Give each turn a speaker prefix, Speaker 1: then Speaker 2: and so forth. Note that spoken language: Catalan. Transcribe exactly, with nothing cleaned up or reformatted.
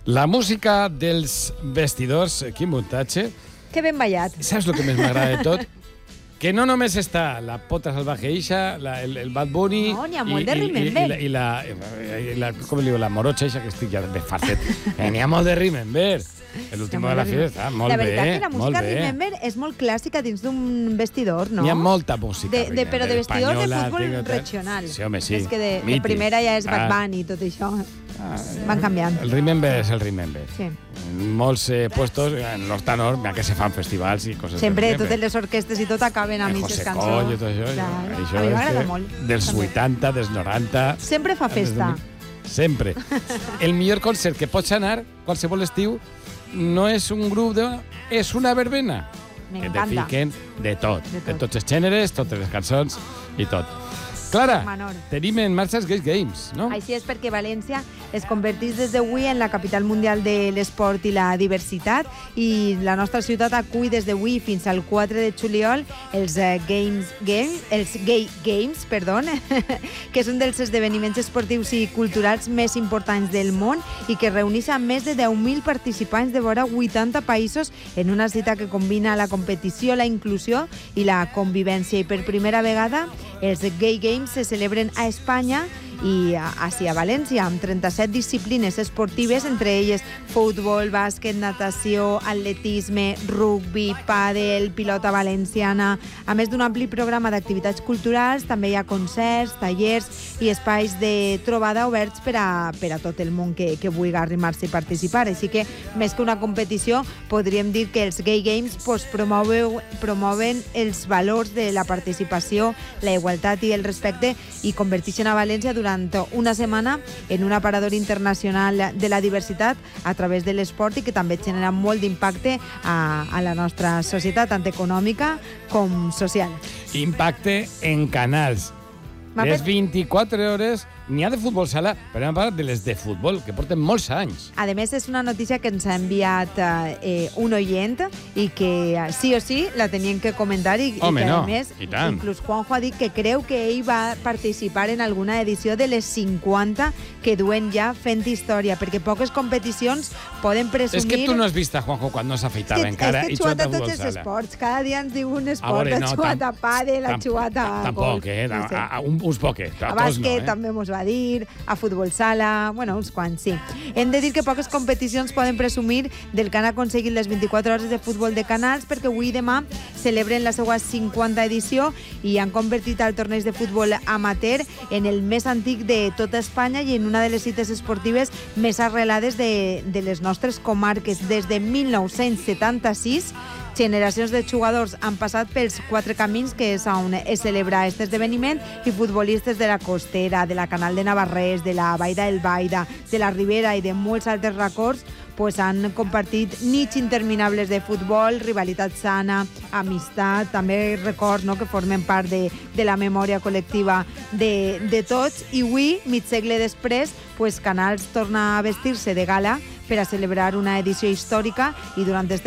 Speaker 1: La música dels vestidors, quin muntatge.
Speaker 2: Que ben ballat.
Speaker 1: Saps el que més m'agrada de tot? Que no només està la Pota Salvaje Ixa, la, el, el Bad Bunny...
Speaker 2: No, n'hi ha molt de Remember.
Speaker 1: I, i, la, i, la, i la, com li diu, la morocha Ixa, que estic ja de fartet. Eh, n'hi ha molt de Remember. L'últim de la fiesta, molt bé.
Speaker 2: La veritat que la música
Speaker 1: bé.
Speaker 2: Remember és molt clàssica dins d'un vestidor, no?
Speaker 1: N'hi ha molta música.
Speaker 2: De, de, però de vestidor
Speaker 1: espanyola,
Speaker 2: de futbol
Speaker 1: tinc,
Speaker 2: regional.
Speaker 1: Sí, home, sí.
Speaker 2: És que de, de
Speaker 1: Mític.
Speaker 2: primera ja és Bad
Speaker 1: Ah.
Speaker 2: Bunny i tot això. Van canviant.
Speaker 1: El Remember és el Remember.
Speaker 2: Sí.
Speaker 1: En molts eh, puestos, en los tenors, que se fan festivals i coses.
Speaker 2: Sempre totes les orquestes i tot acaben amb aquestes
Speaker 1: cançons.
Speaker 2: cançons.
Speaker 1: José Coll i tot això.
Speaker 2: Clar.
Speaker 1: això
Speaker 2: A mi
Speaker 1: és
Speaker 2: m'agrada
Speaker 1: de-
Speaker 2: molt.
Speaker 1: Dels
Speaker 2: també.
Speaker 1: vuitanta, dels noranta...
Speaker 2: Sempre fa festa.
Speaker 1: Sempre. El millor concert que pots anar, qualsevol estiu, no és un grup de... és una verbena. Que te
Speaker 2: M'encanta.
Speaker 1: fiquen de tot.
Speaker 2: De
Speaker 1: De
Speaker 2: tot.
Speaker 1: tots els gèneres, totes les cançons i tot. Clara,
Speaker 2: Manor.
Speaker 1: tenim en marxa els Gay Games, no?
Speaker 2: Així és perquè València es converteix des d'avui en la capital mundial de l'esport i la diversitat i la nostra ciutat acull des d'avui fins al quatre de juliol els eh, Games, Game, els Gay Games, perdó, que és un dels esdeveniments esportius i culturals més importants del món i que reuneix a més de deu mil participants de vora vuitanta països en una cita que combina la competició, la inclusió i la convivència. I per primera vegada els Gay Games se celebren a Espanya i a, a València, amb trenta-set disciplines esportives, entre elles futbol, bàsquet, natació, atletisme, rugbi, pàdel, pilota valenciana. A més d'un ampli programa d'activitats culturals, també hi ha concerts, tallers i espais de trobada oberts per a, per a tot el món que, que vulgui arrimar-se i participar. Així que, més que una competició, podríem dir que els Gay Games pues, promouen, promoven els valors de la participació, la igualtat i el respecte i converteixen a València durant una setmana en un aparador internacional de la diversitat a través de l'esport i que també genera molt d'impacte a, a la nostra societat, tant econòmica com social.
Speaker 1: Impacte en canals. Les vint-i-quatre hores n'hi ha de futbol sala, però hem parlat de les de futbol, que porten molts anys.
Speaker 2: A més, és una notícia que ens ha enviat eh, un oient i que eh, sí o sí la tenien que comentar i,
Speaker 1: Home,
Speaker 2: i que,
Speaker 1: no,
Speaker 2: a més,
Speaker 1: i tant.
Speaker 2: inclús Juanjo ha dit que creu que ell va participar en alguna edició de les cinquanta que duen ja fent història, perquè poques competicions poden presumir...
Speaker 1: És que tu no has vist a Juanjo quan no s'afeitava
Speaker 2: és que,
Speaker 1: encara
Speaker 2: és que
Speaker 1: i jugat a
Speaker 2: tots
Speaker 1: futbol
Speaker 2: els
Speaker 1: sala.
Speaker 2: esports. Cada dia ens diu un
Speaker 1: A
Speaker 2: esport.
Speaker 1: veure,
Speaker 2: Ha
Speaker 1: no,
Speaker 2: jugat a
Speaker 1: tam-
Speaker 2: pàdel, ha
Speaker 1: tam-
Speaker 2: jugat a...
Speaker 1: Tampoc,
Speaker 2: golf,
Speaker 1: eh?
Speaker 2: no
Speaker 1: A,
Speaker 2: sé.
Speaker 1: a, un, uns poques. A,
Speaker 2: A
Speaker 1: tots
Speaker 2: bàsquet
Speaker 1: no, eh?
Speaker 2: també mos va dir, a futbol sala, bueno, uns quants, sí. Hem de dir que poques competicions poden presumir del que han aconseguit les vint-i-quatre hores de futbol de Canals, perquè avui i demà celebren la seva cinquanta edició i han convertit el torneig de futbol amateur en el més antic de tota Espanya i en una de les cites esportives més arrelades de, de les nostres comarques. Des de mil nou-cents setanta-sis, generacions de jugadors han passat pels quatre camins que és on es celebra aquest esdeveniment i futbolistes de la Costera, de la Canal de Navarrés, de la Baida del Baida, de la Ribera i de molts altres records pues han compartit nits interminables de futbol, rivalitat sana, amistat, també records, no?, que formen part de, de la memòria col·lectiva de, de tots. I avui, mig segle després, pues Canals torna a vestir-se de gala per a celebrar una edició històrica i durant este